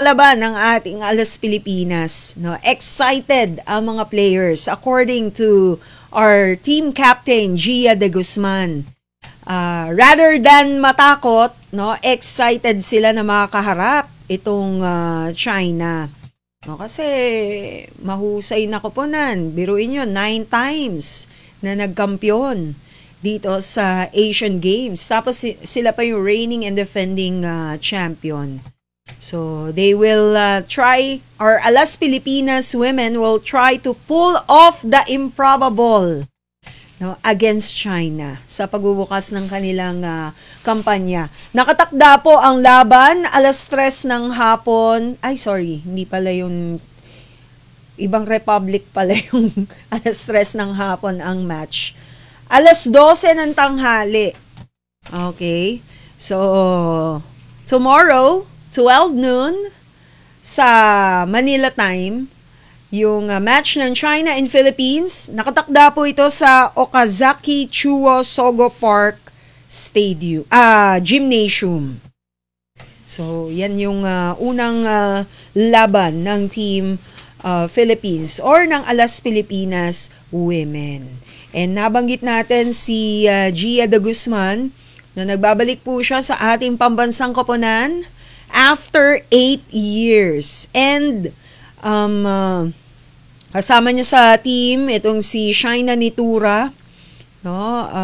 laban ng ating Alas Pilipinas. No? Excited ang mga players according to our team captain, Gia de Guzman. Rather than matakot, no, excited sila na makakaharap itong China. No, kasi mahusay na koponan. Biruin nyo, 9 times na nagkampiyon dito sa Asian Games. Tapos sila pa yung reigning and defending champion. So they will try, or Alas Pilipinas women will try to pull off the improbable, no, against China sa pagbubukas ng kanilang kampanya. Nakatakda po ang laban, 3:00 ng hapon. Ay, sorry, hindi pala yung ibang republic pala yung 3:00 ng hapon ang match. 12:00 ng tanghali. Okay? So, tomorrow, 12 noon, sa Manila time, yung match ng China and Philippines. Nakatakda po ito sa Okazaki Chuo Sogo Park Stadium, Gymnasium. So, yan yung unang laban ng Team Philippines or ng Alas Pilipinas Women. And nabanggit natin si Gia de Guzman na nagbabalik po siya sa ating pambansang koponan after 8 years. And kasama niya sa team itong si Shaina Nitura, no?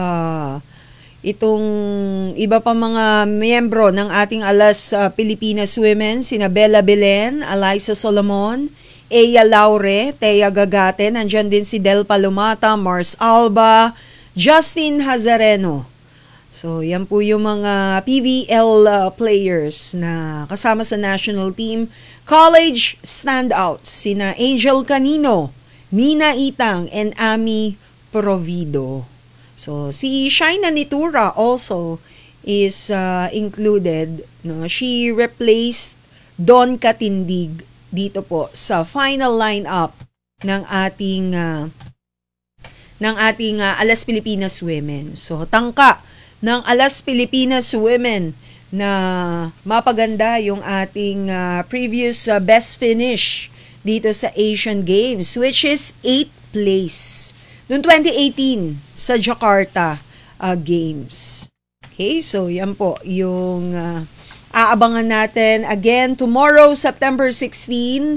Itong iba pa mga miyembro ng ating Alas Pilipinas Women, sina Bella Belen, Eliza Solomon, Eya Laure, Thea Gagate, nandyan din si Del Palomata, Mars Alba, Justin Hazareno. So, yan po yung mga PVL players na kasama sa national team. College standouts, sina Angel Canino, Nina Itang, and Ami Provido. So, si Shaina Nitura also is included. No? She replaced Don Katindig dito po sa final lineup ng ating Alas Pilipinas Women. So, tangka ng Alas Pilipinas Women na mapaganda yung ating previous best finish dito sa Asian Games, which is 8th place noong 2018 sa Jakarta Games. Okay, so yan po yung aabangan natin. Again, tomorrow, September 16,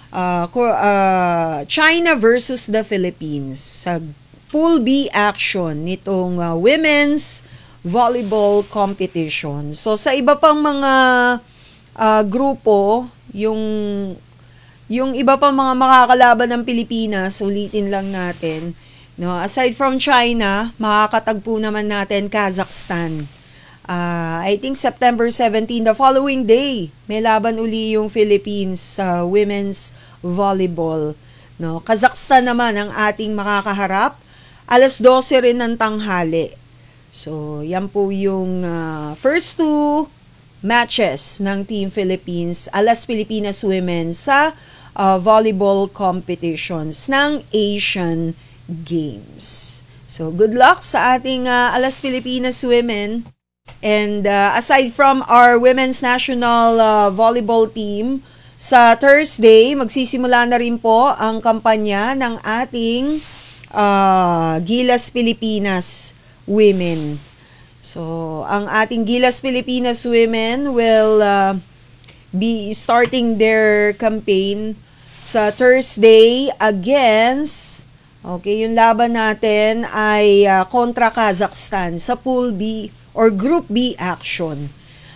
China versus the Philippines sa Pool B action nitong women's volleyball competition. So, sa iba pang mga grupo, yung iba pang mga makakalaban ng Pilipinas, ulitin lang natin, no? Aside from China, makakatagpo naman natin Kazakhstan. I think September 17, the following day, may laban uli yung Philippines sa women's volleyball. No? Kazakhstan naman ang ating makakaharap. 12:00 rin ng tanghali. So, yan po yung first 2 matches ng Team Philippines, Alas Pilipinas Women sa volleyball competitions ng Asian Games. So, good luck sa ating Alas Pilipinas Women. And aside from our women's national volleyball team, sa Thursday, magsisimula na rin po ang kampanya ng ating Gilas Pilipinas Women. So, ang ating Gilas Pilipinas Women will be starting their campaign sa Thursday against, okay, yung laban natin ay kontra Kazakhstan sa Pool B or Group B action.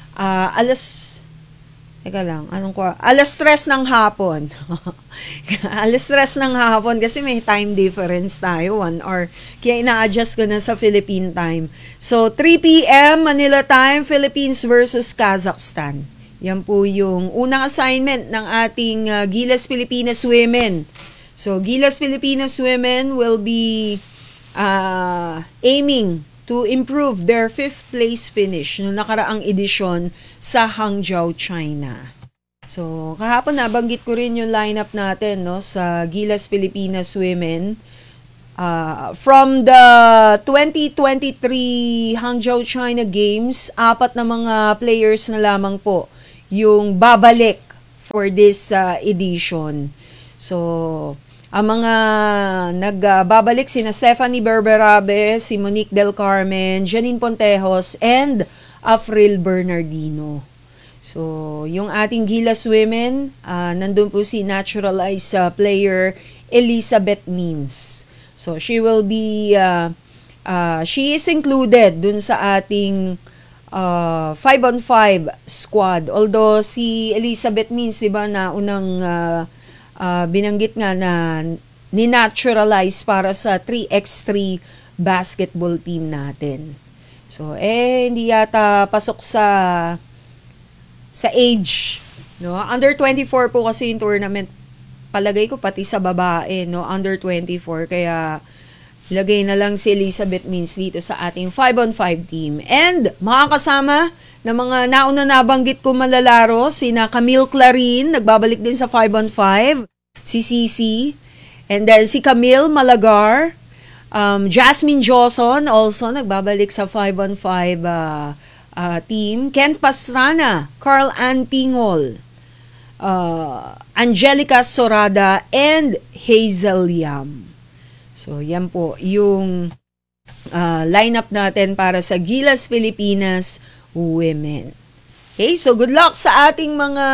Alas 3 ng hapon. Alas 3 ng hapon kasi may time difference tayo, 1 hour. Kaya ina-adjust ko na sa Philippine time. So, 3 p.m. Manila time, Philippines versus Kazakhstan. Yan po yung unang assignment ng ating Gilas Pilipinas Women. So, Gilas Pilipinas Women will be aiming to improve their 5th place finish noong nakaraang edisyon sa Hangzhou, China. So, kahapon nabanggit ko rin yung lineup natin, no, sa Gilas Pilipinas Women. From the 2023 Hangzhou, China Games, 4 na mga players na lamang po yung babalik for this edition. So, ang mga nagbabalik sina Stephanie Berberabe, si Monique Del Carmen, Janine Pontejos, and Afril Bernardino. So, yung ating Gilas Women, nandun po si naturalized player Elizabeth Means. So, she will be, she is included dun sa ating 5-on-5 squad. Although si Elizabeth Means, diba, na unang binanggit nga na ni-naturalize para sa 3x3 basketball team natin. So, hindi yata pasok sa age, no? Under 24 po kasi yung tournament. Palagay ko pati sa babae, no? Under 24. Kaya, lagay na lang si Elizabeth Means dito sa ating 5-on-5 team. And, makakasama na mga nauna nabanggit ko malalaro, sina Camille Clarin, nagbabalik din sa 5-on-5, si Cici, and then si Camille Malagar, Jasmine Joson, also nagbabalik sa 5-on-5 team, Ken Pastrana, Carl Ann Pingol, Angelica Sorada, and Hazel Yam. So, yan po yung lineup natin para sa Gilas Pilipinas Women. Okay, so good luck sa ating mga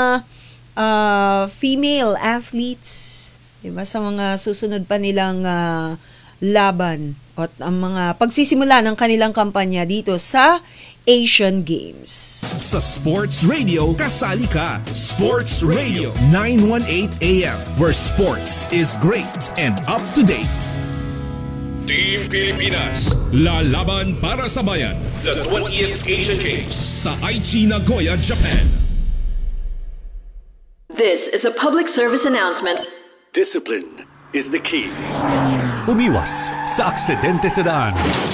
female athletes, diba, sa mga susunod pa nilang laban at ang mga pagsisimula ng kanilang kampanya dito sa Asian Games. Sa Sports Radio, kasali ka. Sports Radio 918 AM, where sports is great and up to date. Team Pilipinas, Lalaban para sa bayan the 20th Asian Games. sa Aichi, Nagoya, Japan. This is a public service announcement. Discipline is the key. Umiwas sa aksidente sa daan.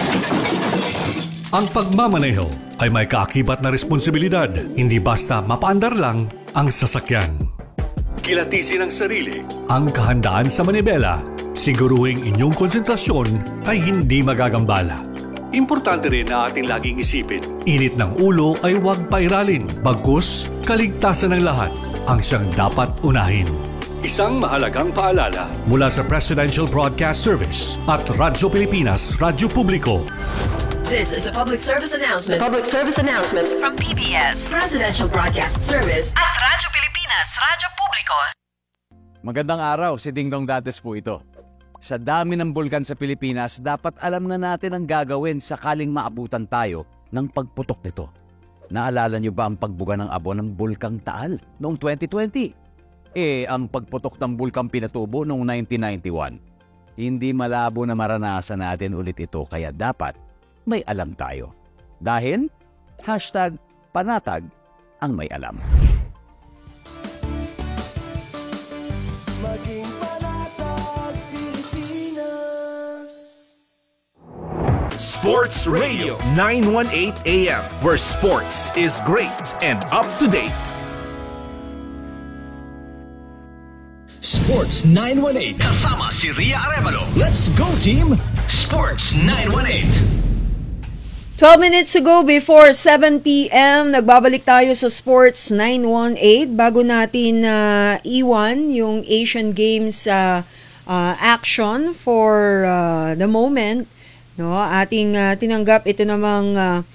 Ang pagmamaneho ay may kaakibat na responsibilidad. Hindi basta mapaandar lang ang sasakyan. Kilatisin ang sarili, ang kahandaan sa manibela. Siguruhing inyong konsentrasyon ay hindi magagambala. Importante rin na ating laging isipin, init ng ulo ay huwag pairalin. Bagkus, kaligtasan ng lahat ang siyang dapat unahin. Isang mahalagang paalala mula sa Presidential Broadcast Service at Radyo Pilipinas, Radyo Publiko. This is a public service announcement From PBS, Presidential Broadcast Service at Radyo Pilipinas, Radyo Publiko. Magandang araw, si Dingdong Dates po ito. Sa dami ng bulkan sa Pilipinas, dapat alam na natin ang gagawin sakaling maabutan tayo ng pagputok nito. Naalala niyo ba ang pagbuga ng abo ng Bulkang Taal noong 2020? Ang pagputok ng Bulkang Pinatubo noong 1991. Hindi malabo na maranasan natin ulit ito, kaya dapat may alam tayo. Dahil, #panatag ang may alam. Maging panatag Pilipinas. Sports Radio 918 AM, where sports is great and up to date. Sports 918 kasama si Ria Arevalo. Let's go team! Sports 918. 12 minutes ago before 7 p.m., nagbabalik tayo sa Sports 918 bago natin iwan yung Asian Games action for the moment. No, ating tinanggap ito namang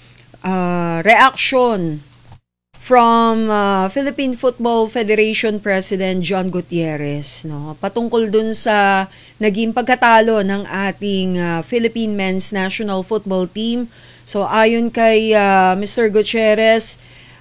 reaction from Philippine Football Federation President John Gutierrez, no, patungkol dun sa naging pagkatalo ng ating Philippine Men's National Football Team. So ayon kay Mr. Gutierrez,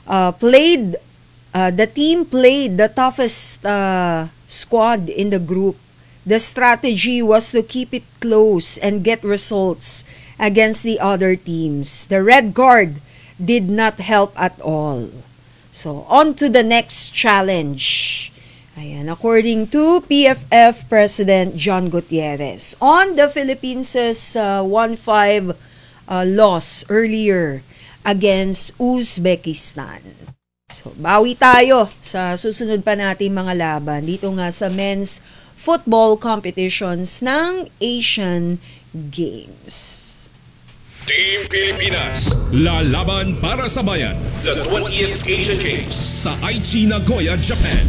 the team played the toughest squad in the group. The strategy was to keep it close and get results against the other teams. The red guard did not help at all. So, on to the next challenge. Ayan, according to PFF President John Gutierrez, on the Philippines' 1-5 loss earlier against Uzbekistan. So, bawi tayo sa susunod pa nating mga laban dito nga sa men's football competitions ng Asian Games. Team Pilipinas. Lalaban para sa bayan. The 20th Asian Games sa Aichi, Nagoya, Japan.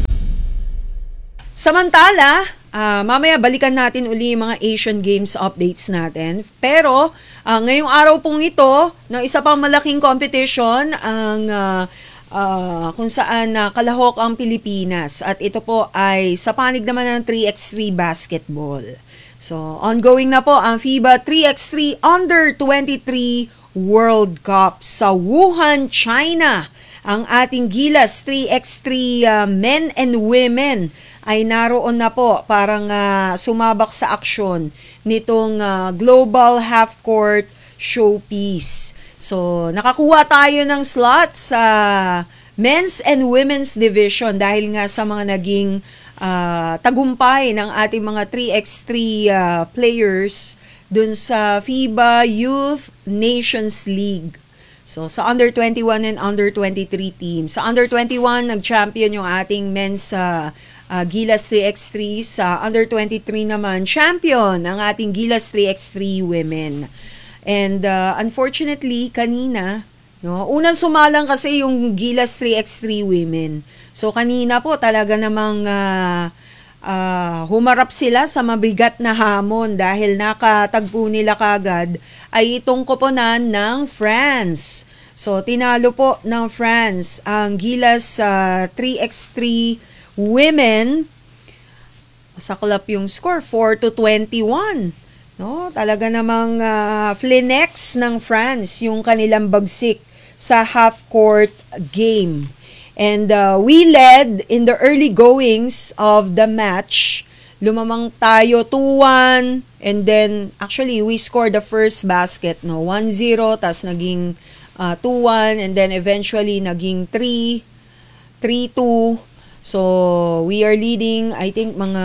Samantala, mamaya balikan natin uli yung mga Asian Games updates natin. Pero ngayong araw pong ito, no, isa pang malaking competition ang kung saan kalahok ang Pilipinas. At ito po ay sa panig naman ng 3x3 basketball. So, ongoing na po ang FIBA 3x3 Under-23 World Cup sa Wuhan, China. Ang ating Gilas 3x3 men and women ay naroon na po parang sumabak sa aksyon nitong Global Half-Court Showpiece. So, nakakuha tayo ng slot sa men's and women's division dahil nga sa mga naging tagumpay ng ating mga 3x3 players dun sa FIBA Youth Nations League. So, sa under-21 and under-23 team. Sa under-21, nag-champion yung ating men's Gilas 3x3. Sa under-23 naman, champion ang ating Gilas 3x3 women. And unfortunately, kanina, no, unang sumalang kasi yung Gilas 3x3 women. So, kanina po talaga namang humarap sila sa mabigat na hamon dahil nakatagpo nila kagad ay itong koponan ng France. So, tinalo po ng France ang Gilas 3x3 women. Saklap yung score, 4-21. No, talaga namang flinex ng France yung kanilang bagsik sa half-court game. And we led in the early goings of the match. Lumamang tayo 2-1 and then actually we scored the first basket, no, 1-0 tas naging 2-1 and then eventually naging 3-2. So we are leading, I think mga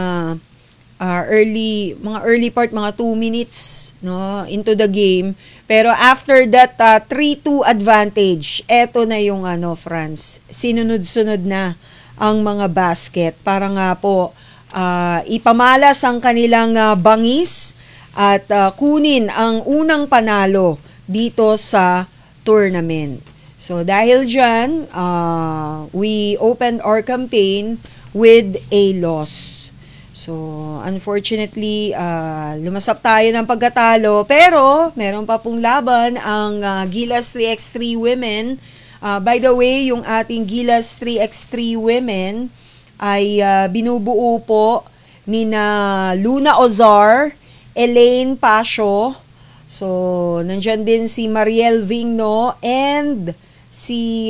early part, mga 2 minutes, no, into the game. Pero after that 3-2 advantage, eto na yung France. Sinunod-sunod na ang mga basket para nga po ipamalas ang kanilang bangis at kunin ang unang panalo dito sa tournament. So dahil dyan, we opened our campaign with a loss. So, unfortunately, lumasap tayo ng pagkatalo. Pero, meron pa pong laban ang Gilas 3x3 women. By the way, yung ating Gilas 3x3 women ay binubuo po ni na Luna Ozar, Elaine Pasio. So, nandyan din si Mariel Vigno and si...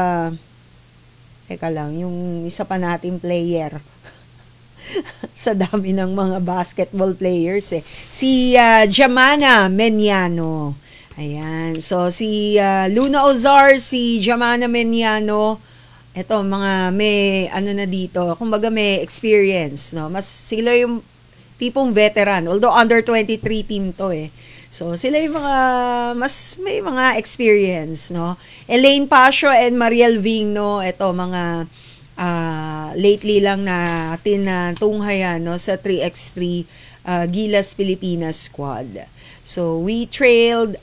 teka lang, yung isa pa nating player. Sa dami ng mga basketball players si Jamana Meniano. Ayan. So si Luna Ozar, si Jamana Meniano, eto mga may na dito, kumbaga may experience, no. Mas sila yung tipong veteran, although under 23 team to So sila yung mga mas may mga experience, no. Elaine Pasio and Mariel Vigno, eto mga lately lang natin tunghayan, no, sa 3x3 Gilas Pilipinas squad. So we trailed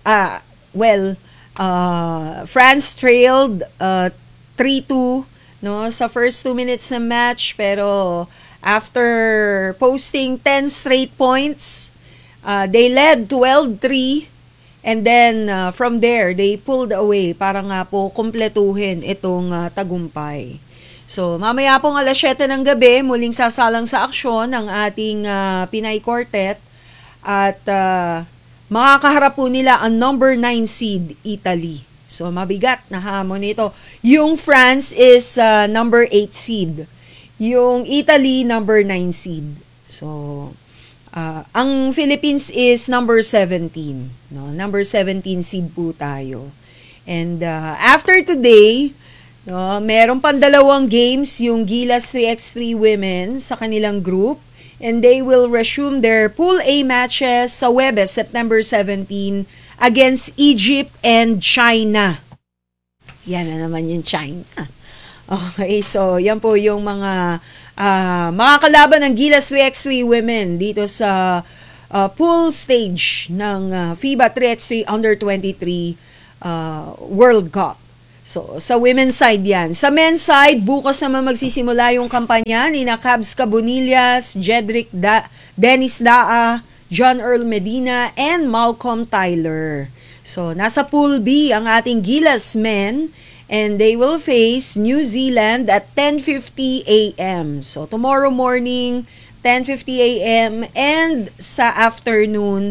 France trailed 3-2, no, sa first 2 minutes ng match, pero after posting 10 straight points, they led 12-3 and then from there they pulled away para nga po kumpletuhin itong tagumpay. So, mamaya pong 7:00 ng gabi, muling sasalang sa aksyon ang ating Pinay Quartet at makakaharap po nila ang number 9 seed, Italy. So, mabigat na hamon nito. Yung France is number 8 seed. Yung Italy, number 9 seed. So, ang Philippines is number 17. No? Number 17 seed po tayo. And after today, no, meron pang 2 games yung Gilas 3x3 women sa kanilang group and they will resume their Pool A matches sa Huwebes, September 17 against Egypt and China. Yan na naman yung China. Okay, so yan po yung mga kalaban ng Gilas 3x3 women dito sa pool stage ng FIBA 3x3 Under-23 World Cup. So, sa women's side yan. Sa men's side, bukas naman magsisimula yung kampanya ni Cabs Cabonillas, Dennis Daa, John Earl Medina, and Malcolm Tyler. So, nasa Pool B ang ating Gilas men, and they will face New Zealand at 10:50 a.m. So, tomorrow morning, 10:50 a.m. and sa afternoon,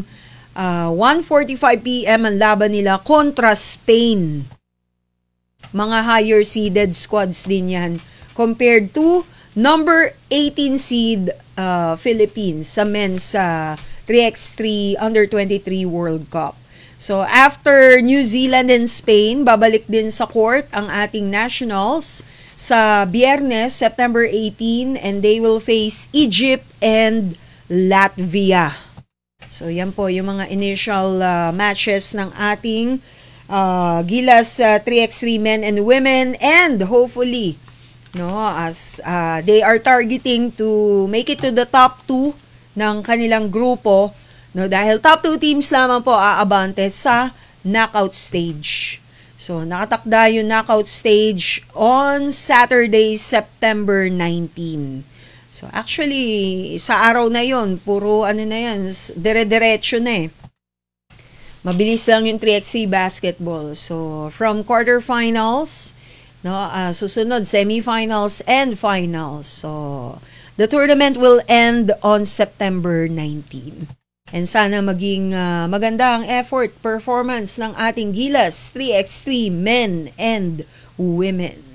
1:45 p.m. ang laban nila kontra Spain. Mga higher seeded squads din yan compared to number 18 seed Philippines sa men's 3x3 Under-23 World Cup. So after New Zealand and Spain, babalik din sa court ang ating nationals sa Biyernes, September 18, and they will face Egypt and Latvia. So yan po yung mga initial matches ng ating Gilas 3x3 men and women, and hopefully as they are targeting to make it to the top 2 ng kanilang grupo, dahil top 2 teams lamang po aabante sa knockout stage. So nakatakda yung knockout stage on Saturday, September 19. So actually sa araw na yon, puro na yan, dire-diretso na eh. Mabilis lang yung 3x3 basketball. So, from quarterfinals, susunod, semifinals, and finals. So, the tournament will end on September 19. And sana maging maganda ang effort, performance ng ating Gilas 3x3 men and women.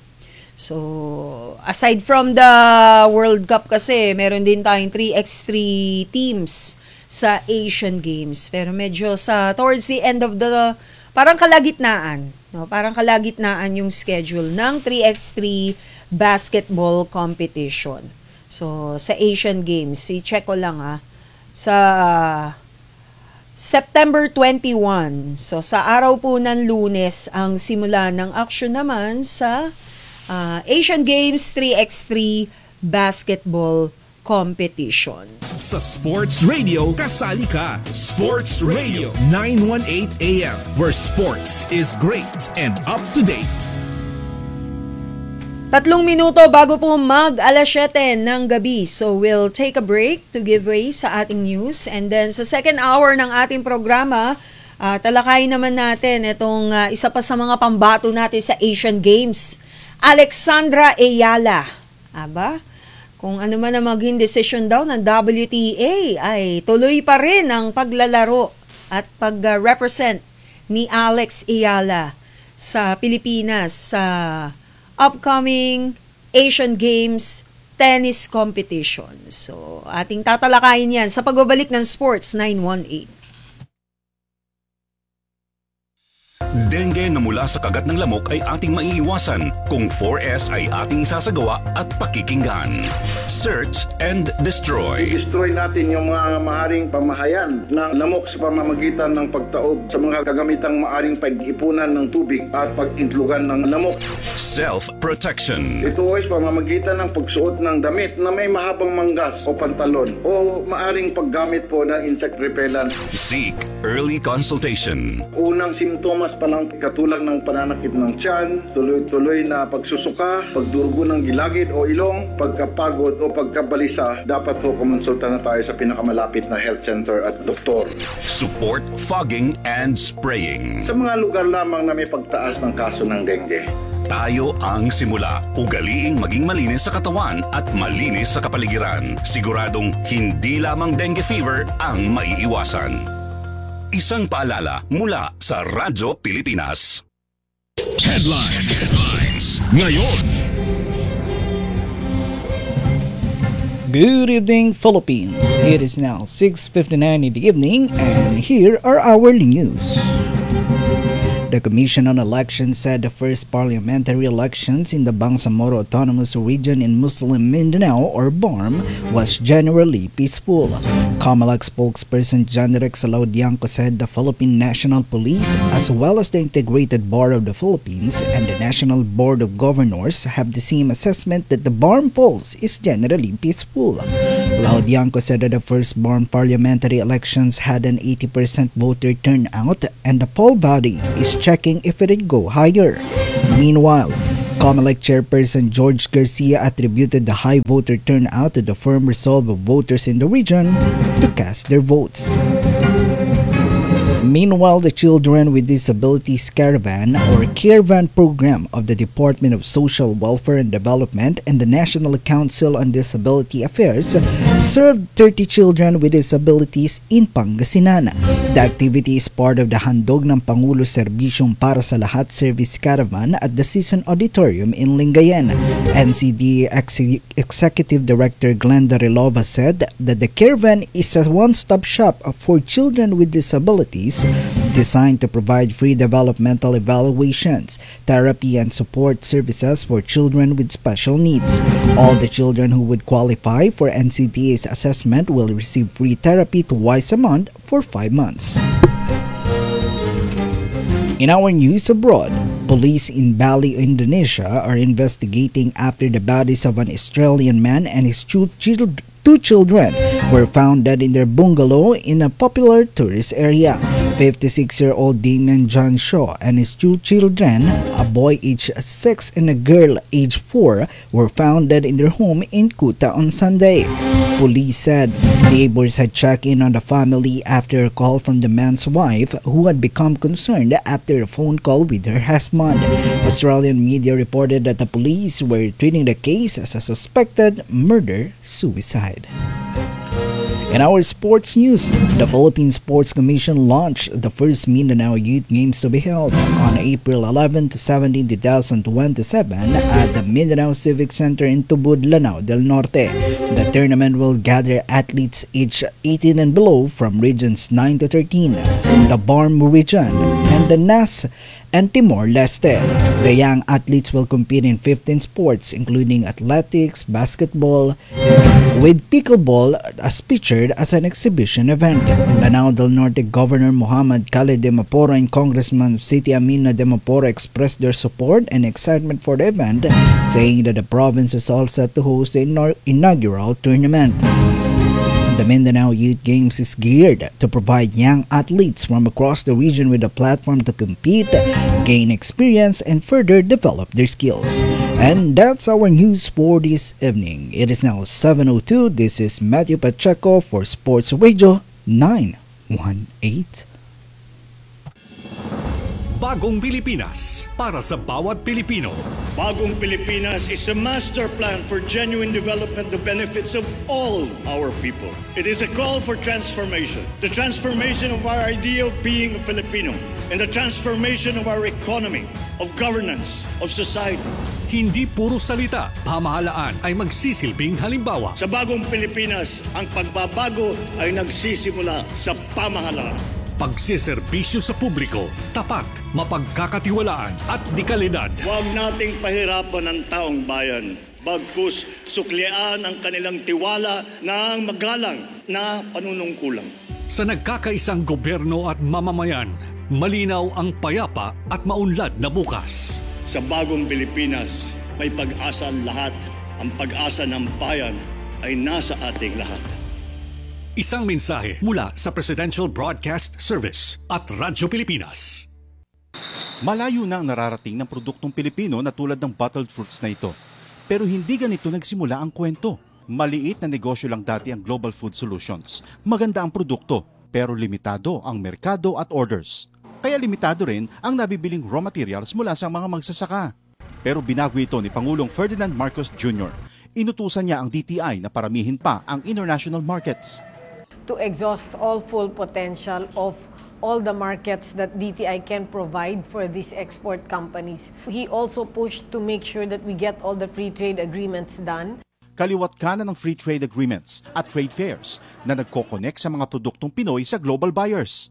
So, aside from the World Cup kasi, meron din tayong 3x3 teams sa Asian Games. Pero medyo towards the end of the, parang kalagitnaan. Parang kalagitnaan yung schedule ng 3x3 basketball competition. So, sa Asian Games, i-check ko lang sa September 21. So, sa araw po ng Lunes, ang simula ng action naman sa Asian Games 3x3 basketball competition. Sa Sports Radio, kasali ka. Sports Radio 918 AM, where sports is great and up to date. 3 minuto bago po mag-alas 7 ng gabi. So we'll take a break to give way sa ating news. And then sa second hour ng ating programa, talakayin naman natin itong isa pa sa mga pambato natin sa Asian Games. Alexandra Ayala. Kung ano man ang maging decision daw ng WTA, ay tuloy pa rin ang paglalaro at pag-represent ni Alex Ayala sa Pilipinas sa upcoming Asian Games tennis competition. So, ating tatalakayin yan sa pagbabalik ng Sports 918. Dengue na mula sa kagat ng lamok ay ating maiiwasan kung 4S ay ating isasagawa at pakikinggan. Search and destroy. I-destroy natin yung mga maaring pamahayan ng lamok sa pamamagitan ng pagtaob sa mga kagamitang maaring pag-ipunan ng tubig at pag-intlugan ng lamok. Self-protection. Ito ay pamamagitan ng pagsuot ng damit na may mahabang manggas o pantalon o maaring paggamit po ng insect repellent. Seek early consultation. Unang simptomas pa lang katulad ng pananakit ng tiyan, tuloy-tuloy na pagsusuka, pagdurugo ng gilagid o ilong, pagkapagod o pagkabalisa, dapat po kumonsulta na tayo sa pinakamalapit na health center at doktor. Support fogging and spraying. Sa mga lugar lamang na may pagtaas ng kaso ng dengue. Tayo ang simula. Ugaliing maging malinis sa katawan at malinis sa kapaligiran. Siguradong hindi lamang dengue fever ang maiiwasan. Isang paalala mula sa Radyo Pilipinas. Headlines ngayon. Good evening, Philippines. It is now 6:59 in the evening, and here are our news. The Commission on Elections said the first parliamentary elections in the Bangsamoro Autonomous Region in Muslim Mindanao, or BARM, was generally peaceful. COMELEC spokesperson John Rex Laudianco said the Philippine National Police, as well as the Integrated Bar of the Philippines and the National Board of Governors, have the same assessment that the BARM polls is generally peaceful. Laudianco said that the firstborn parliamentary elections had an 80% voter turnout and the poll body is checking if it would go higher. Meanwhile, COMELEC chairperson George Garcia attributed the high voter turnout to the firm resolve of voters in the region to cast their votes. Meanwhile, the Children with Disabilities Caravan or CAREVAN program of the Department of Social Welfare and Development and the National Council on Disability Affairs served 30 children with disabilities in Pangasinan. The activity is part of the Handog ng Pangulo Serbisyong Para sa Lahat Service Caravan at the Season Auditorium in Lingayen. NCD Executive Director Glenda Relova said that the Caravan is a one-stop shop for children with disabilities designed to provide free developmental evaluations, therapy, and support services for children with special needs. All the children who would qualify for NCDA's assessment will receive free therapy twice a month for 5 months. In our news abroad, police in Bali, Indonesia are investigating after the bodies of an Australian man and his two children were found dead in their bungalow in a popular tourist area. 56-year-old Damien John Shaw and his two children, a boy aged 6 and a girl aged 4, were found dead in their home in Kuta on Sunday. Police said neighbors had checked in on the family after a call from the man's wife, who had become concerned after a phone call with her husband. Australian media reported that the police were treating the case as a suspected murder-suicide. In our sports news, the Philippine Sports Commission launched the first Mindanao Youth Games to be held on April 11 to 17, 2027 at the Mindanao Civic Center in Tubud, Lanao del Norte. The tournament will gather athletes aged 18 and below from regions 9 to 13, the BARM region, and the NAS and Timor-Leste. The young athletes will compete in 15 sports including athletics, basketball, with pickleball as featured as an exhibition event. Lanao del Norte Governor Muhammad Khalid de Mapora and Congressman Siti Amina de Mapora expressed their support and excitement for the event, saying that the province is all set to host the inaugural tournament. The Mindanao Youth Games is geared to provide young athletes from across the region with a platform to compete, gain experience, and further develop their skills. And that's our news for this evening. It is now 7:02. This is Matthew Pacheco for Sports Radio 918. Bagong Pilipinas para sa bawat Pilipino. Bagong Pilipinas is a master plan for genuine development, the benefits of all our people. It is a call for transformation. The transformation of our idea of being a Filipino and the transformation of our economy, of governance, of society. Hindi puro salita, pamahalaan ay magsisilbing halimbawa. Sa Bagong Pilipinas, ang pagbabago ay nagsisimula sa pamahalaan. Pagsiserbisyo sa publiko, tapat, mapagkakatiwalaan at dekalidad. Huwag nating pahirapan ang taong bayan. Bagkus suklian ang kanilang tiwala ng magalang na panunungkulan. Sa nagkakaisang gobyerno at mamamayan, malinaw ang payapa at maunlad na bukas. Sa Bagong Pilipinas, may pag-asa ang lahat. Ang pag-asa ng bayan ay nasa ating lahat. Isang mensahe mula sa Presidential Broadcast Service at Radyo Pilipinas. Malayo na ang nararating ng produktong Pilipino na tulad ng bottled fruits na ito. Pero hindi ganito nagsimula ang kwento. Maliit na negosyo lang dati ang Global Food Solutions. Maganda ang produkto, pero limitado ang merkado at orders. Kaya limitado rin ang nabibiling raw materials mula sa mga magsasaka. Pero binago ito ni Pangulong Ferdinand Marcos Jr. Inutusan niya ang DTI na paramihin pa ang international markets. To exhaust all full potential of all the markets that DTI can provide for these export companies. He also pushed to make sure that we get all the free trade agreements done. Kaliwat kanan ng free trade agreements at trade fairs na nagko-connect sa mga produktong Pinoy sa global buyers.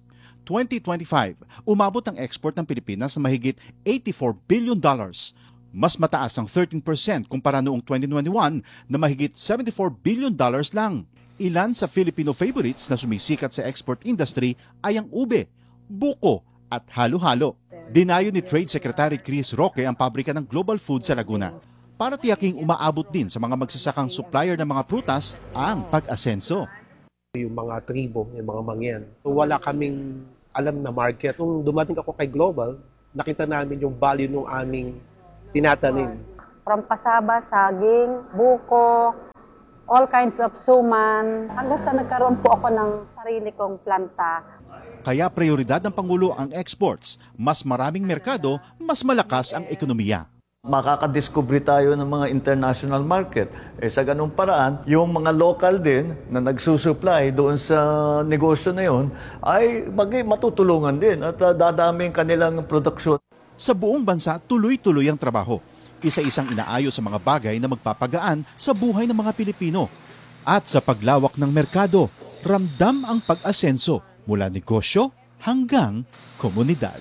2025, umabot ang export ng Pilipinas na mahigit $84 billion. Mas mataas ang 13% kumpara noong 2021 na mahigit $74 billion lang. Ilan sa Filipino favorites na sumisikat sa export industry ay ang ube, buko at halo-halo. Dinayo ni Trade Secretary Chris Roque ang pabrika ng Global Food sa Laguna. para tiyaking umaabot din sa mga magsasakang supplier ng mga prutas ang pag-asenso. Yung mga tribo, yung mga mangyan. So, wala kaming alam na market. Nung dumating ako kay Global, nakita namin yung value ng aming tinatanim. From pasaba, saging, buko, all kinds of suman. Hanggang sa nagkaroon po ako ng sarili kong planta. Kaya prioridad ng Pangulo ang exports. Mas maraming merkado, mas malakas ang ekonomiya. Makakadiscover tayo ng mga international market. Sa ganung paraan, yung mga local din na nagsusupply doon sa negosyo na yun ay matutulungan din at dadami ang kanilang produksyon. Sa buong bansa, tuloy-tuloy ang trabaho. Isa-isang inaayos sa mga bagay na magpapagaan sa buhay ng mga Pilipino. At sa paglawak ng merkado, ramdam ang pag-asenso mula negosyo hanggang komunidad.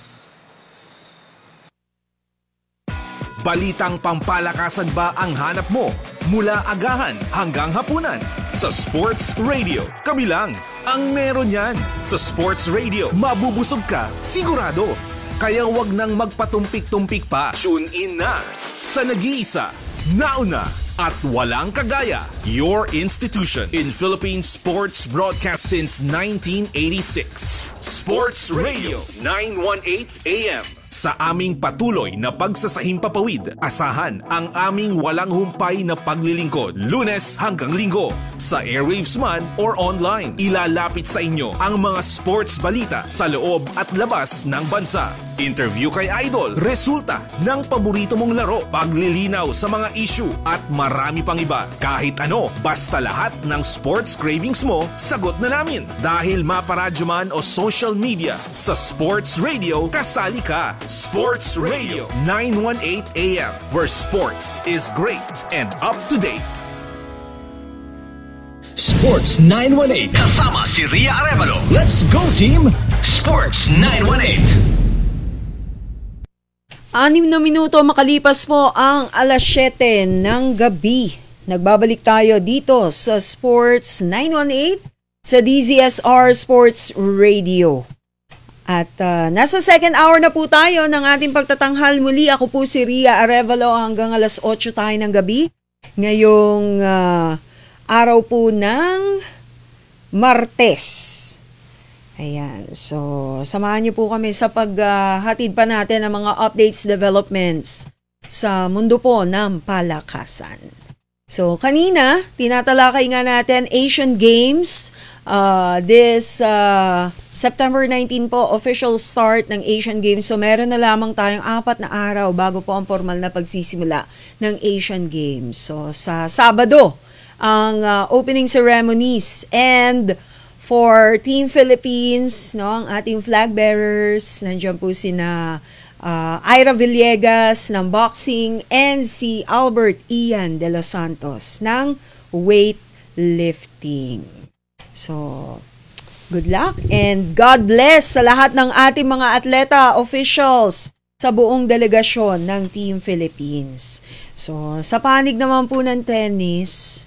Balitang pampalakasan ba ang hanap mo? Mula agahan hanggang hapunan. Sa Sports Radio, kami lang ang meron yan. Sa Sports Radio, mabubusog ka, sigurado. Kaya wag nang magpatumpik-tumpik pa. Tune in na sa nag-iisa, nauna at walang kagaya. Your institution in Philippine sports broadcast since 1986. Sports Radio 918 AM. Sa aming patuloy na pagsasahimpapawid, asahan ang aming walang humpay na paglilingkod, Lunes hanggang Linggo. Sa airwaves man or online, ilalapit sa inyo ang mga sports balita sa loob at labas ng bansa. Interview kay Idol, resulta ng paborito mong laro, paglilinaw sa mga issue at marami pang iba. Kahit ano, basta lahat ng sports cravings mo, sagot na namin. Dahil maparadyo man o social media, sa Sports Radio, kasali ka. Sports Radio 918 AM, where sports is great and up to date. Sports 918 kasama si Ria Arevalo. Let's go team Sports 918. 6 na minuto makalipas po ang alas 7 ng gabi. Nagbabalik tayo dito sa Sports 918 sa DZSR Sports Radio. At nasa second hour na po tayo ng ating pagtatanghal muli. Ako po si Ria Arevalo hanggang alas 8 tayo ng gabi. Ngayong araw po ng Martes. Ayan, so samahan niyo po kami sa paghatid pa natin ng mga updates, developments sa mundo po ng palakasan. So kanina, tinatalakay nga natin Asian Games. This September 19 po, official start ng Asian Games. So meron na lamang tayong 4 na araw bago po ang formal na pagsisimula ng Asian Games. So sa Sabado, ang opening ceremonies. And for Team Philippines, no, ang ating flag bearers, nandiyan po sina Ira Villegas ng boxing and si Albert Ian de los Santos ng weightlifting. So, good luck and God bless sa lahat ng ating mga atleta, officials sa buong delegasyon ng Team Philippines. So, sa panig naman po ng tennis,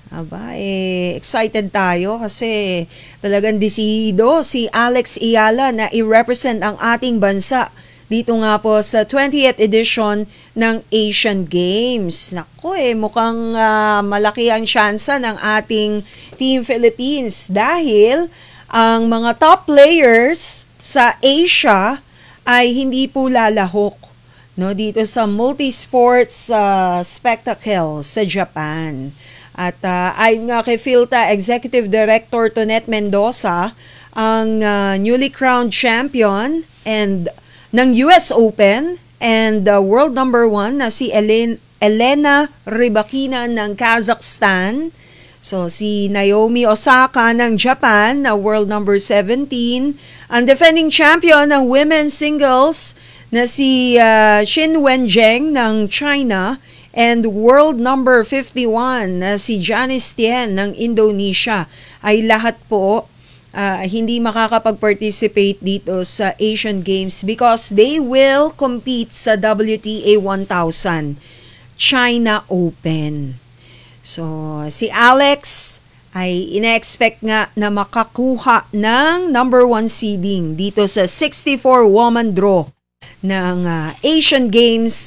excited tayo kasi talagang desihido si Alex Ayala na i-represent ang ating bansa dito nga po sa 20th edition ng Asian Games. Naku mukhang malaki ang tsansa ng ating Team Philippines dahil ang mga top players sa Asia ay hindi po lalahok, no, dito sa multi-sports spectacle sa Japan. At ayon nga kay PhilTA Executive Director Tonet Mendoza, ang newly crowned champion and ng US Open and world number 1 na si Elena Rybakina ng Kazakhstan. So si Naomi Osaka ng Japan na world number 17. Ang defending champion ng women's singles na si Xin Wenjing ng China and world number 51 na si Janice Tien ng Indonesia ay lahat po hindi makakapag-participate dito sa Asian Games because they will compete sa WTA 1000 China Open. So, si Alex ay ina-expect nga na makakuha ng number 1 seeding dito sa 64-woman draw ng Asian Games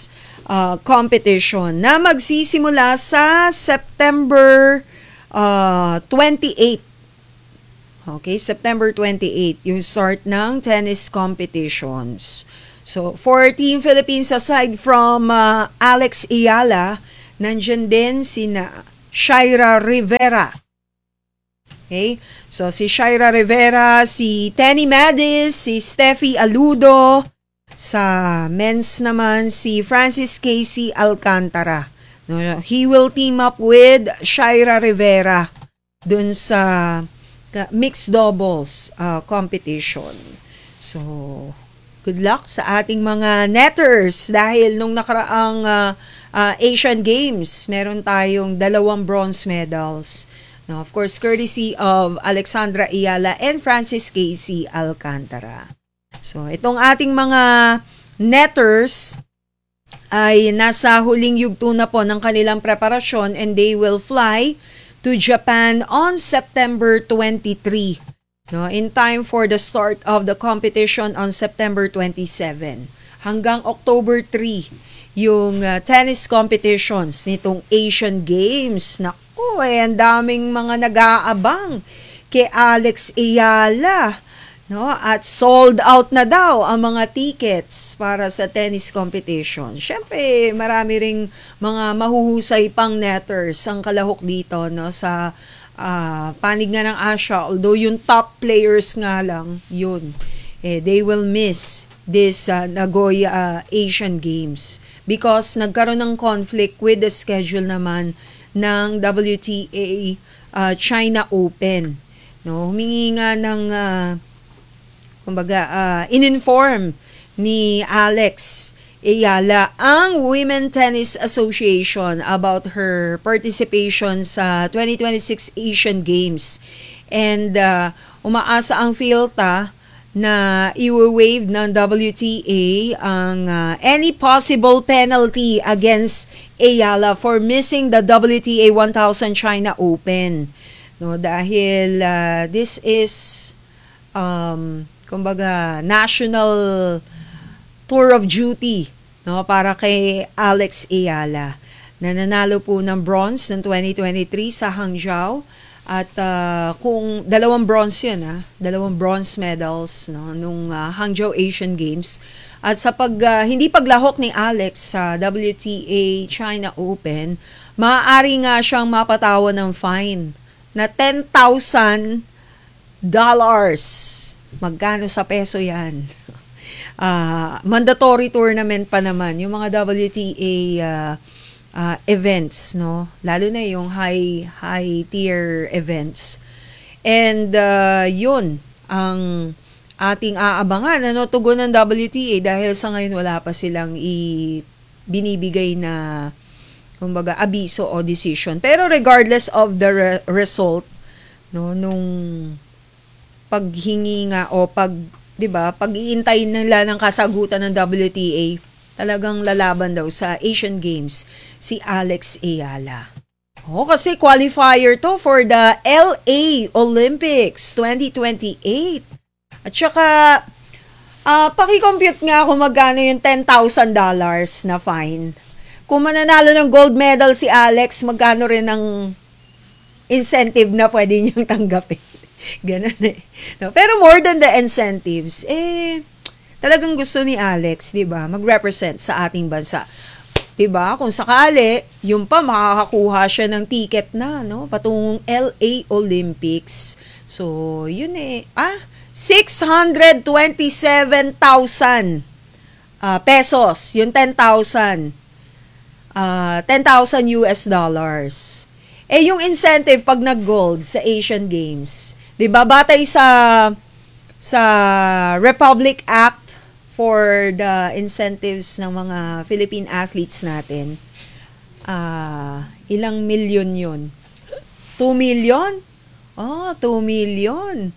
competition na magsisimula sa September 28. Okay, September 28 yung start ng tennis competitions. So, for Team Philippines, aside from Alex Ayala, nandyan din sina Shaira Rivera. Okay, so si Shaira Rivera, si Tenny Madis, si Steffi Aludo. Sa men's naman, si Francis Casey Alcantara. No, he will team up with Shaira Rivera dun sa mixed doubles competition. So, good luck sa ating mga netters dahil nung nakaraang Asian Games, meron tayong 2 bronze medals. No, of course, courtesy of Alexandra Ayala and Francis Casey Alcantara. So, itong ating mga netters ay nasa huling yugto na po ng kanilang preparasyon and they will fly to Japan on September 23. No, in time for the start of the competition on September 27. Hanggang October 3, yung tennis competitions nitong Asian Games. Naku, ang daming mga nag-aabang kay Alex Ayala. No, at sold out na daw ang mga tickets para sa tennis competition. Siyempre, marami ring mga mahuhusay pang netters ang kalahok dito, no, sa panig nga ng Asia. Although yung top players nga lang, yun, they will miss this Nagoya Asian Games because nagkaroon ng conflict with the schedule naman ng WTA China Open. No, humingi nga ng in-inform ni Alex Ayala ang Women Tennis Association about her participation sa 2026 Asian Games. And umaasa ang FILTA na i-waive ng WTA ang any possible penalty against Ayala for missing the WTA 1000 China Open. No, dahil this is national tour of duty, no, para kay Alex Ayala na nanalo po ng bronze ng 2023 sa Hangzhou at kung 2 bronze yun, 2 bronze medals, no, nung Hangzhou Asian Games. At sa hindi paglahok ni Alex sa WTA China Open, maaari nga siyang mapatawan ng fine na $10,000. Magkano sa peso yan? Mandatory tournament pa naman yung mga WTA events, no, lalo na yung high tier events. And yun ang ating aabangan, ano, tugon ng WTA dahil sa ngayon wala pa silang binibigay na kumbaga abiso o decision. Pero regardless of the result, no, nung paghingi nga o pag-iintay nila ng kasagutan ng WTA, talagang lalaban daw sa Asian Games si Alex Ayala. Kasi qualifier to for the LA Olympics 2028. At saka, paki-compute nga kung magkano yung $10,000 na fine. Kung mananalo ng gold medal si Alex, magkano rin ang incentive na pwede niyang tanggapin. Ganun eh. No, pero more than the incentives, talagang gusto ni Alex, 'di ba, mag-represent sa ating bansa. 'Di ba? Kung sakali, yung pa makakakuha siya ng ticket na, no, patungong LA Olympics. So, yun 627,000 pesos, yung 10,000. $10,000 US. Yung incentive pag nag-gold sa Asian Games, 'di ba, batay sa Republic Act for the incentives ng mga Philippine athletes natin, ilang milyon yun? 2 million? 2 million.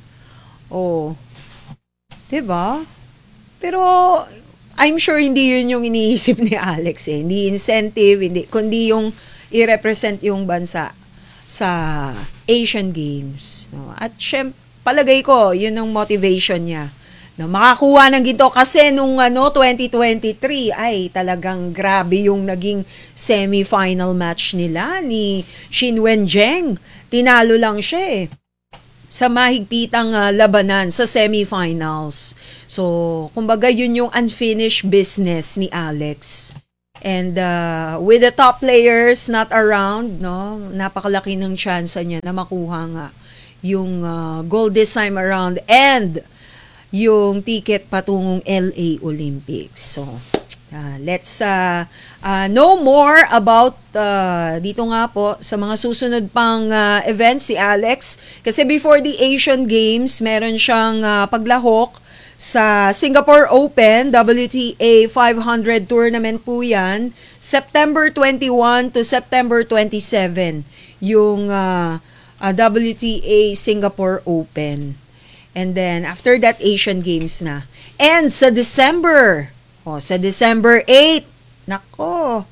'Di ba? Pero I'm sure hindi yun yung iniisip ni Alex eh. Hindi incentive, kundi yung i-represent yung bansa sa Asian Games, no? At palagay ko yun ang motivation niya, na makakuha ng ginto kasi nung 2023 ay talagang grabe yung naging semi-final match nila ni Xin Wenjing. Tinalo lang siya sa mahigpitang labanan sa semi-finals. So, kumbaga yun yung unfinished business ni Alex. And with the top players not around, no, napakalaki ng chance niya na makuha nga yung gold this time around and yung ticket patungong LA Olympics. So, let's know more about dito nga po sa mga susunod pang events si Alex. Kasi before the Asian Games, meron siyang paglahok sa Singapore Open, WTA 500 tournament po yan. September 21 to September 27, yung WTA Singapore Open. And then, after that, Asian Games na. And sa December 8, nako,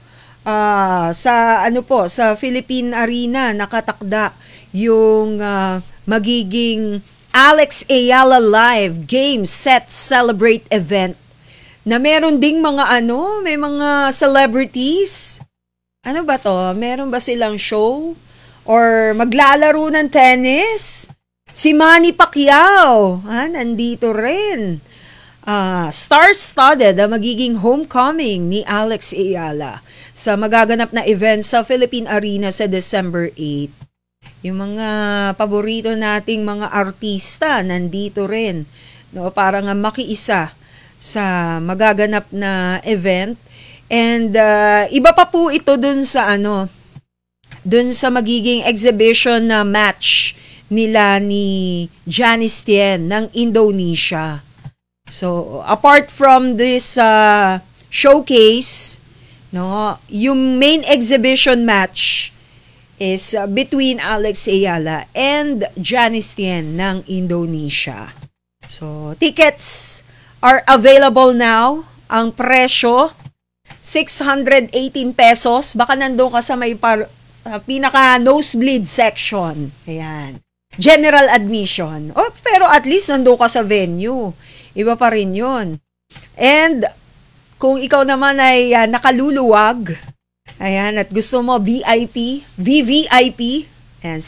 sa Philippine Arena, nakatakda yung magiging Alex Ayala Live Game Set Celebrate event na meron ding may mga celebrities. Ano ba to? Meron ba silang show? Or maglalaro ng tennis? Si Manny Pacquiao, nandito rin. Star-studded ang magiging homecoming ni Alex Ayala sa magaganap na event sa Philippine Arena sa December 8. Yung mga paborito nating mga artista nandito rin, no, para nga makiisa sa magaganap na event. And iba pa po ito dun sa magiging exhibition na match nila ni Janice Tien ng Indonesia. So, apart from this showcase, no, yung main exhibition match is between Alex Ayala and Janice Tien ng Indonesia. So, tickets are available now. Ang presyo, 618 pesos. Baka nandun ka sa may pinaka nosebleed section. Ayan. General admission. Pero at least nandun ka sa venue. Iba pa rin yun. And kung ikaw naman ay nakaluluwag, ayan, at gusto mo VIP, VVIP, and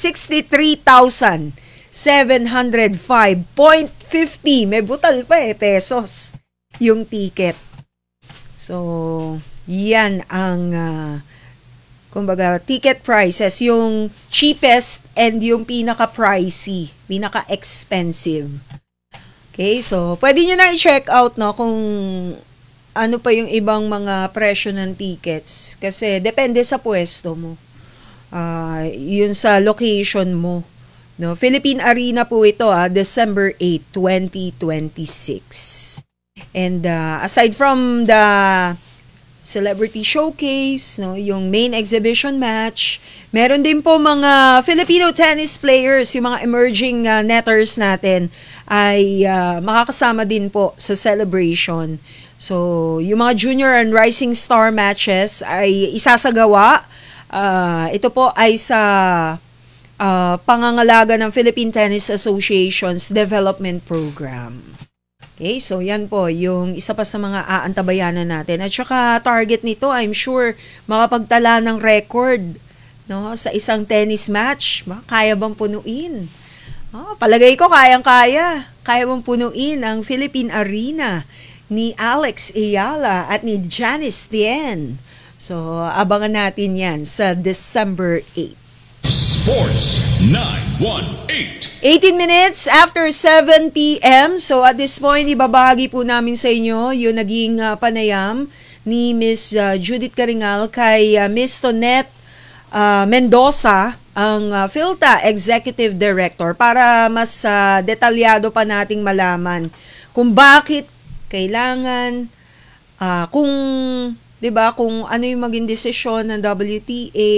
63,705.50. May butal pa pesos yung ticket. So, yan ang kumbaga, ticket prices, yung cheapest and yung pinaka-pricey, pinaka-expensive. Okay, so pwede nyo na i-check out, no, kung ano pa yung ibang mga presyo ng tickets. Kasi depende sa pwesto mo. Yun sa location mo. No, Philippine Arena po ito, December 8, 2026. And aside from the celebrity showcase, no, yung main exhibition match, meron din po mga Filipino tennis players, yung mga emerging netters natin ay makakasama din po sa celebration. So, yung mga junior and rising star matches ay isasagawa. Ito po ay sa pangangalaga ng Philippine Tennis Association's development program. Okay, so yan po yung isa pa sa mga aantabayanan natin. At saka target nito, I'm sure, makapagtala ng record, no, sa isang tennis match. Kaya bang punuin? Palagay ko kayang-kaya. Kaya bang punuin ang Philippine Arena ni Alex Ayala at ni Janice Tien. So, abangan natin yan sa December 8. Sports 918. 18 minutes after 7 p.m. So at this point, ibabahagi po namin sa inyo yung naging panayam ni Miss Judith Caringal kay Miss Tonette Mendoza, ang PhilTA Executive Director, para mas detalyado pa nating malaman kung bakit kailangan, kung 'di ba, kung ano yung maging desisyon ng WTA,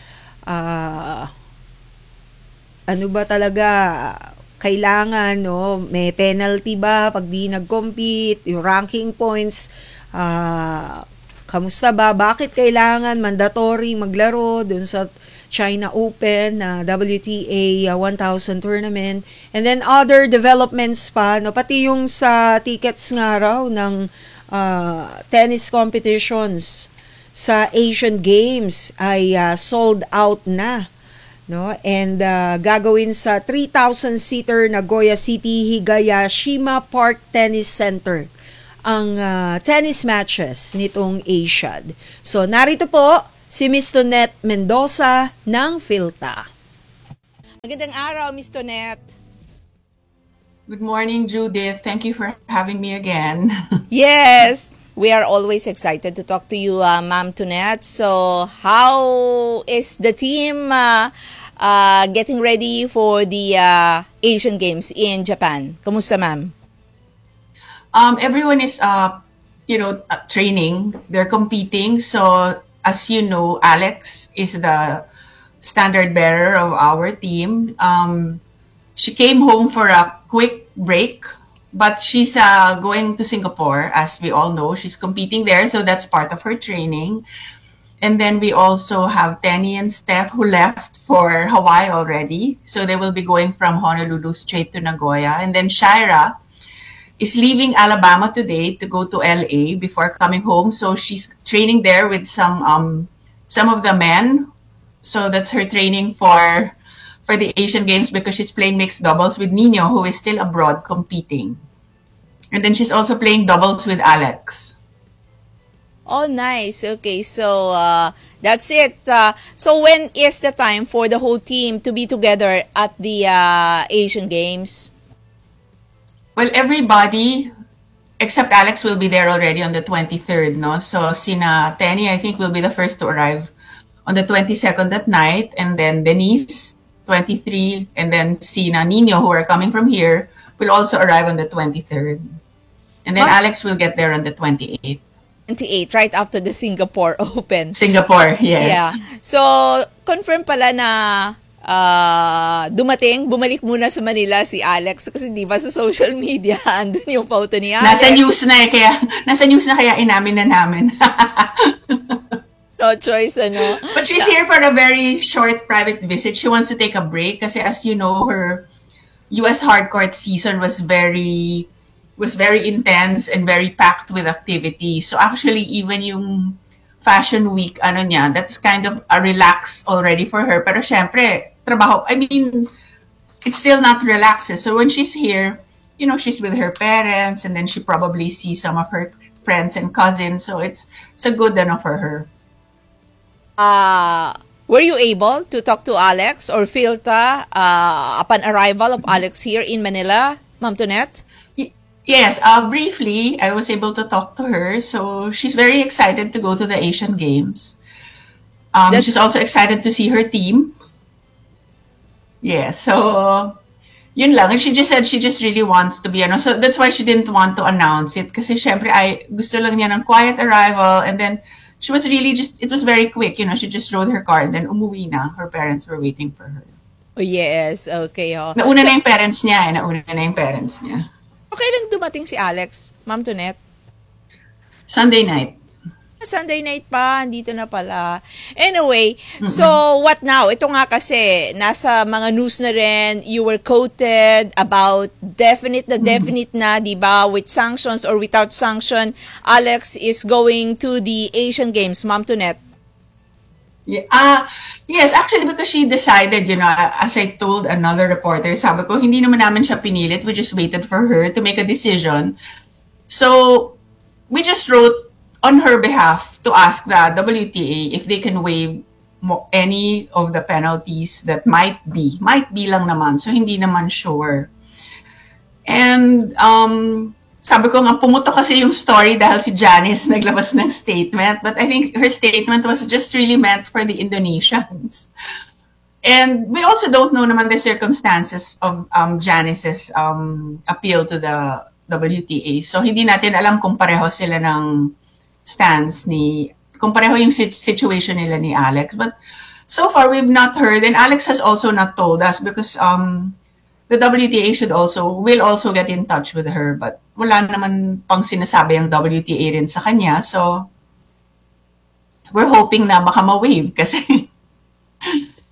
ano ba talaga kailangan, no? May penalty ba pag di nag-compete, yung ranking points, kamusta ba? Bakit kailangan mandatory maglaro dun sa China Open, WTA 1000 tournament, and then other developments pa, no? Pati yung sa tickets nga raw ng tennis competitions sa Asian Games ay sold out na. No? And gagawin sa 3,000-seater Nagoya City Higashima Park Tennis Center ang tennis matches nitong Asiad. So narito po si Miss Tonette Mendoza ng Philta. Magandang araw, Miss Tonette. Good morning, Judith. Thank you for having me again. Yes, we are always excited to talk to you, Ma'am Tonette. So how is the team getting ready for the Asian Games in Japan? Kamusta, ma'am? Everyone is, training. They're competing. So, as you know, Alex is the standard bearer of our team. She came home for a quick break, but she's going to Singapore, as we all know. She's competing there, so that's part of her training. And then we also have Tenny and Steph who left for Hawaii already. So they will be going from Honolulu straight to Nagoya. And then Shaira is leaving Alabama today to go to LA before coming home. So she's training there with some of the men. So that's her training for the Asian Games because she's playing mixed doubles with Nino, who is still abroad competing. And then she's also playing doubles with Alex. Oh, nice. Okay, so that's it. So when is the time for the whole team to be together at the Asian Games? Well, everybody except Alex will be there already on the 23rd, no? So Sina Tenny, I think, will be the first to arrive on the 22nd at night, and then Denise, 23, and then Sina Nino, who are coming from here, will also arrive on the 23rd. And then Alex will get there on the 28th. 28, right after the Singapore Open. Singapore, yes. Yeah. So, confirm pala na bumalik muna sa Manila si Alex kasi di ba sa social media andun yung photo ni Alex. Nasa news na kaya inamin na namin. No choice, ano? But she's here for a very short private visit. She wants to take a break kasi as you know, her US hardcourt season was very intense and very packed with activity. So actually, even yung fashion week, that's kind of a relax already for her. Pero syempre, trabaho, it's still not relaxed. So when she's here, she's with her parents and then she probably sees some of her friends and cousins. So it's a good for her. Were you able to talk to Alex or Philta upon arrival of Alex here in Manila, Ma'am Tonette? Yes, briefly, I was able to talk to her. So she's very excited to go to the Asian Games. She's also excited to see her team. Yeah, so yun lang. And she just said she just really wants to be, so that's why she didn't want to announce it. Kasi syempre, gusto lang niya ng quiet arrival. And then she was really it was very quick. She just rode her car and then umuwi na. Her parents were waiting for her. Oh, yes. Okay. Oh. Nauna na yung parents niya. Okay lang dumating si Alex, Ma'am Tonette? Sunday night. Sunday night pa, andito na pala. Anyway, so what now? Ito nga kasi, nasa mga news na rin, you were quoted about definite na, di ba, with sanctions or without sanction, Alex is going to the Asian Games, Ma'am Tonette. Yeah. Yes, actually because she decided, as I told another reporter, sabi ko, hindi naman namin siya pinilit. We just waited for her to make a decision. So, we just wrote on her behalf to ask the WTA if they can waive any of the penalties that might be lang naman. So, hindi naman sure. And, sabi ko nga, pumuto kasi yung story dahil si Janice naglabas ng statement. But I think her statement was just really meant for the Indonesians. And we also don't know naman the circumstances of Janice's appeal to the WTA. So hindi natin alam kung pareho sila ng stance kung pareho yung situation nila ni Alex. But so far, we've not heard. And Alex has also not told us because the WTA will also get in touch with her, but wala naman pang sinasabi ang WTA rin sa kanya. So, we're hoping na baka ma-waive kasi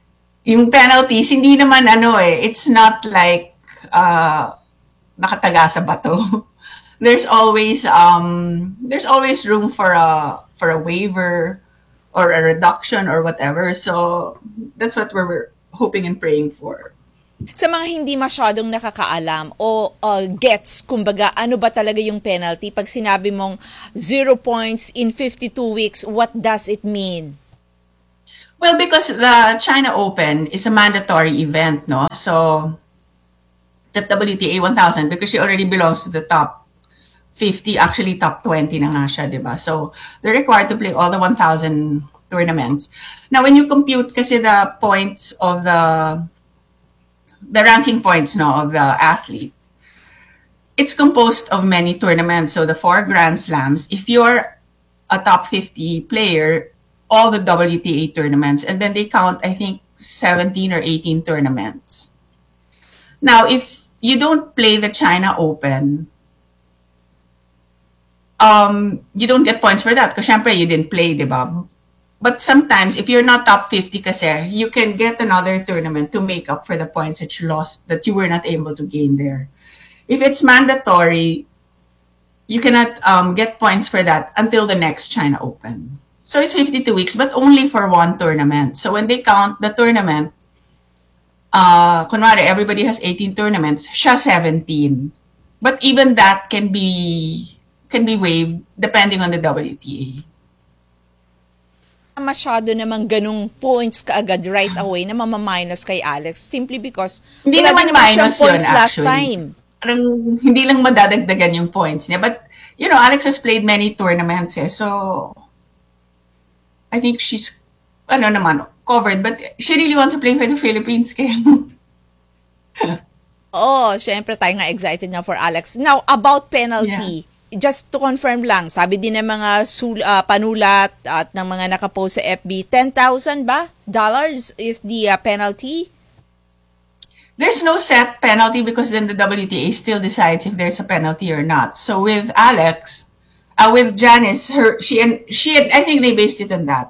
yung penalties, hindi naman it's not like nakataga sa bato. There's always room for a waiver or a reduction or whatever. So that's what we're hoping and praying for. Sa mga hindi masyadong nakakaalam o gets, kumbaga, ano ba talaga yung penalty? Pag sinabi mong 0 points in 52 weeks, what does it mean? Well, because the China Open is a mandatory event, no? So, the WTA 1000, because she already belongs to the top 50, actually top 20 na nga siya, di ba? So, they're required to play all the 1,000 tournaments. Now, when you compute kasi the points of the ranking points, no, of the athlete, it's composed of many tournaments. So, the 4 Grand Slams, if you're a top 50 player, all the WTA tournaments, and then they count, I think, 17 or 18 tournaments. Now, if you don't play the China Open, you don't get points for that because syempre you didn't play, diba? But sometimes, if you're not top 50 kasi, you can get another tournament to make up for the points that you lost, that you were not able to gain there. If it's mandatory, you cannot get points for that until the next China Open. So it's 52 weeks, but only for one tournament. So when they count the tournament, kunwari, everybody has 18 tournaments, siya 17. But even that can be waived depending on the WTA. Masyado namang ganung points kaagad right away na mamaminus kay Alex simply because hindi wala naman din naman minus siyang points yun, last actually. time. Parang hindi lang madadagdagan yung points niya. But, Alex has played many tournaments so I think she's, covered. But she really wants to play for the Philippines. Kaya. Syempre tayo nga excited na for Alex. Now, about penalty, just to confirm lang, sabi din ng mga panulat at ng mga nakapost sa FB, $10,000 ba? Dollars is the penalty? There's no set penalty because then the WTA still decides if there's a penalty or not. So with Alex, with Janice, she I think they based it on that.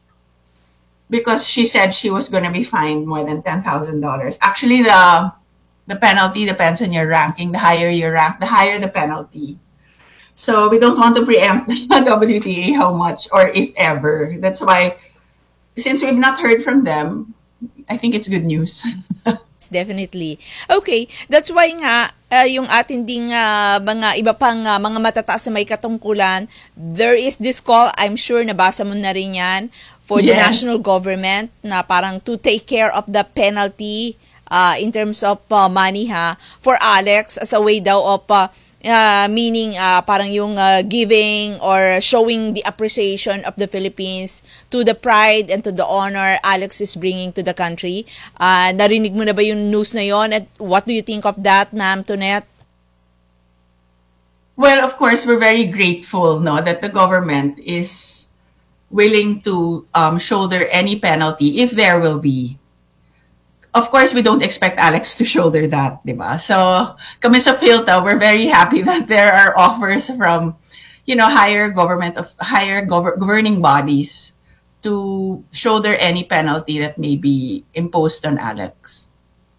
Because she said she was going to be fined more than $10,000. Actually, the penalty depends on your ranking. The higher your rank, the higher the penalty. So we don't want to preempt the WTA how much or if ever. That's why, since we've not heard from them, I think it's good news. Definitely. Okay, that's why nga yung atin ding mga iba pang mga matataas na may katungkulan, there is this call, I'm sure nabasa mo na rin yan, for the national government na parang to take care of the penalty in terms of money for Alex as a way daw of meaning parang yung giving or showing the appreciation of the Philippines to the pride and to the honor Alex is bringing to the country. Narinig mo na ba yung news na yon? At what do you think of that, Ma'am Tonette? Well, of course, we're very grateful that the government is willing to shoulder any penalty if there will be. Of course, we don't expect Alex to shoulder that, diba? So, kami sa PhilTA, we're very happy that there are offers from, higher governing bodies to shoulder any penalty that may be imposed on Alex.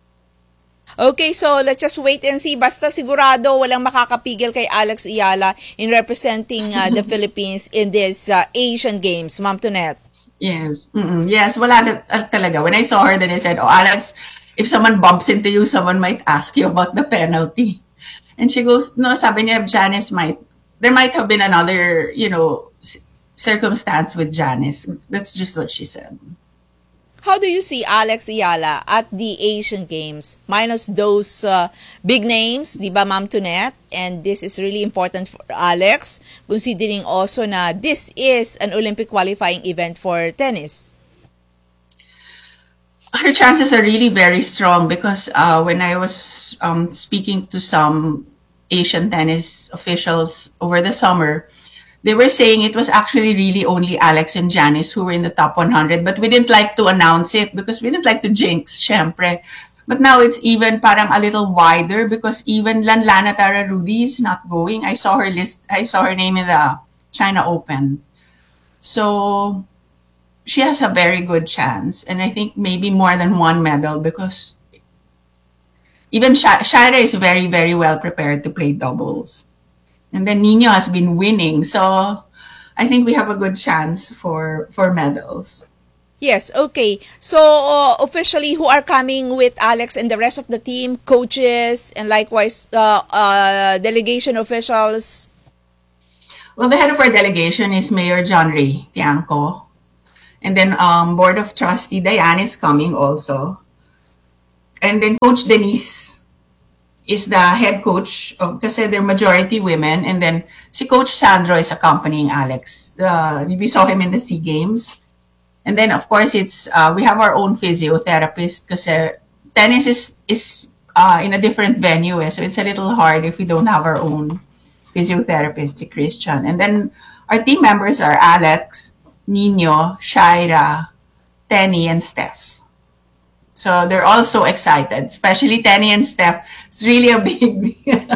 Okay, so let's just wait and see. Basta sigurado walang makakapigil kay Alex Ayala in representing the Philippines in this Asian Games, Ma'am Tonette. Yes. Yes, wala talaga. When I saw her, then I said, Alex, if someone bumps into you, someone might ask you about the penalty. And she goes, no, sabi niya, Janice there might have been another, circumstance with Janice. That's just what she said. How do you see Alex Ayala at the Asian Games? Minus those big names, di ba, Ma'am Tonette? And this is really important for Alex, considering also na this is an Olympic qualifying event for tennis. Her chances are really very strong because when I was speaking to some Asian tennis officials over the summer, they were saying it was actually really only Alex and Janice who were in the top 100, but we didn't like to announce it because we didn't like to jinx, syempre. But now it's even parang a little wider because even Lanlana Tararudi is not going. I saw her name in the China Open. So she has a very good chance. And I think maybe more than one medal because even Shaira is very, very well prepared to play doubles. And then Nino has been winning. So I think we have a good chance for medals. Yes, okay. So, officially, who are coming with Alex and the rest of the team, coaches, and likewise, delegation officials? Well, the head of our delegation is Mayor John Ray Tiangco. And then Board of Trustee Diane is coming also. And then Coach Denise is the head coach of, kasi they're majority women. And then si Coach Sandro is accompanying Alex. We saw him in the SEA Games. And then, of course, it's we have our own physiotherapist kasi tennis is in a different venue. So it's a little hard if we don't have our own physiotherapist, si Christian. And then our team members are Alex, Nino, Shaira, Tenny, and Steph. So they're all so excited, especially Tenny and Steph. It's really a big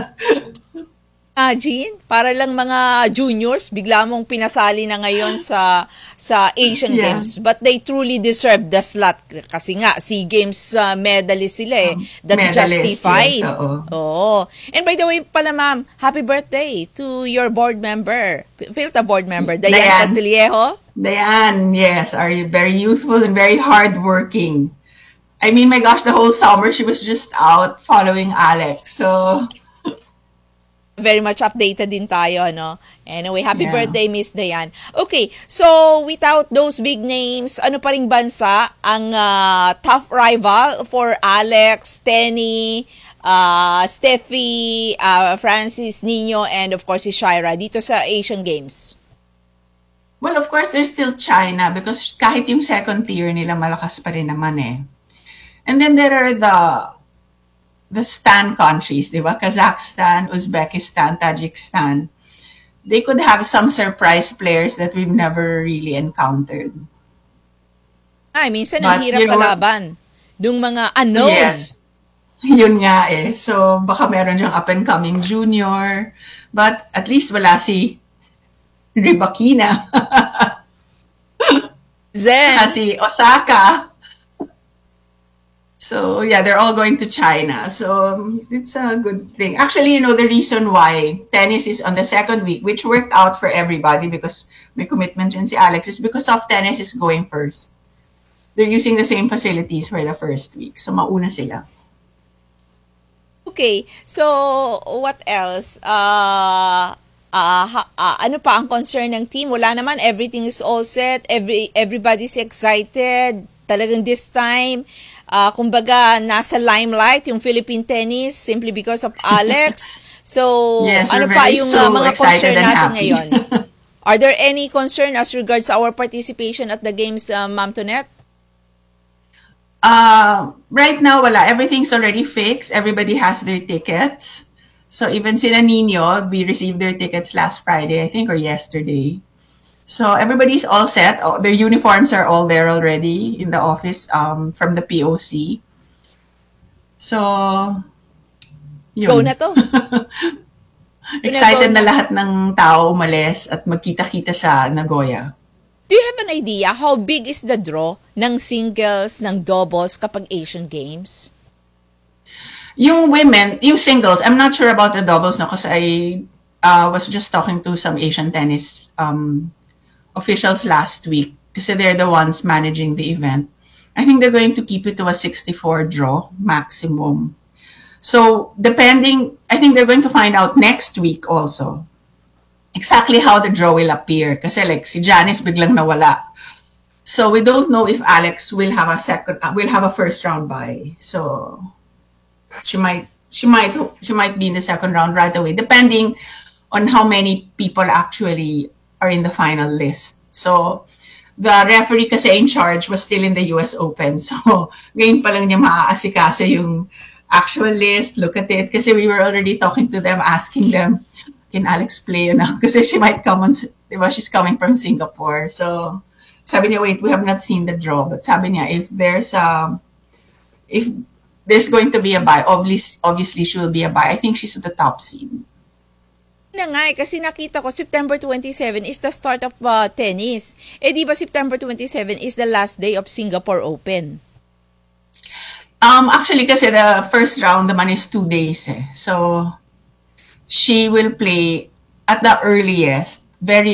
Jean, para lang mga juniors, bigla mong pinasali na ngayon sa Asian Games. But they truly deserve the slot. Kasi nga, SEA Games medalist sila that medalist, justified. yes, Oo. And by the way pala, ma'am, happy birthday to your board member, Philta board member, Diane Castillejo. Diane, yes, are very youthful and very hardworking. I mean, my gosh, the whole summer she was just out following Alex. So very much updated din tayo, no? Anyway, happy birthday, Miss Diane. Okay, so without those big names, ano pa ring bansa ang tough rival for Alex, Tenny, Steffi, Francis, Nino, and of course si Shaira dito sa Asian Games? Well, of course, there's still China because kahit yung second tier nila malakas pa rin naman eh. And then there are the STAN countries, di ba? Kazakhstan, Uzbekistan, Tajikistan. They could have some surprise players that we've never really encountered. Ay, minsan ang hirap kalaban. Dung mga unknown. Yes. Yun nga eh. So, baka meron diyang up-and-coming junior. But at least wala si Rybakina. Zen. Si Osaka. So, yeah, they're all going to China. So, it's a good thing. Actually, the reason why tennis is on the second week, which worked out for everybody because may commitment dyan si Alex, is because of tennis is going first. They're using the same facilities for the first week. So, mauna sila. Okay. So, what else? Ano pa ang concern ng team? Wala naman. Everything is all set. Everybody's excited. Talagang this time, kumbaga, nasa limelight yung Philippine tennis simply because of Alex. So, yes, ano pa yung mga concern natin happy ngayon? Are there any concern as regards our participation at the games, Ma'am Tonet? Right now, wala. Everything's already fixed. Everybody has their tickets. So, even sila Nino, we received their tickets last Friday, I think, or yesterday. So everybody's all set. Their uniforms are all there already in the office from the POC. So, yun. Go na to. Excited na lahat ng tao umalis at magkita-kita sa Nagoya. Do you have an idea how big is the draw ng singles, ng doubles kapag Asian Games? Yung women, yung singles, I'm not sure about the doubles no, because I was just talking to some Asian tennis officials last week kasi they're the ones managing the event. I think they're going to keep it to a 64 draw maximum. So, depending, I think they're going to find out next week also exactly how the draw will appear. Kasi like, si Janice biglang nawala. So, we don't know if Alex will have a first round bye. So, she might be in the second round right away, depending on how many people actually are in the final list. So, the referee kasi in charge was still in the US Open. So, ngayon pa lang niya maaasikaso yung actual list, look at it. Kasi we were already talking to them, asking them, can Alex play now? Kasi she might come on, diba, she's coming from Singapore. So, sabi niya, wait, we have not seen the draw. But sabi niya, if there's going to be a bye, obviously she will be a bye. I think she's the top seed. Na nga kasi nakita ko September 27 is the start of tennis. Di ba September 27 is the last day of Singapore Open? Actually, kasi the first round naman is 2 days. So, she will play at the earliest, very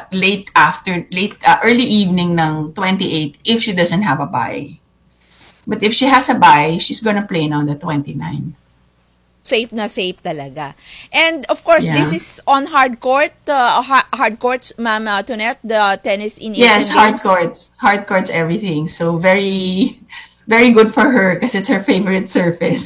early evening ng 28 if she doesn't have a bye. But if she has a bye, she's gonna play on the 29. Safe na safe talaga. And of course, Yeah. this is on hard court, hard courts, Ma'am Tonette, the tennis in Yes, Asian Games. hard courts, everything. So very, very good for her because it's her favorite surface.